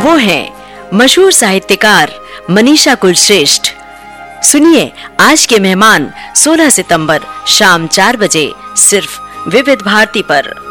वो हैं मशहूर साहित्यकार मनीषा कुलश्रेष्ठ। सुनिए आज के मेहमान 16 सितंबर शाम 4 बजे सिर्फ विविध भारती पर।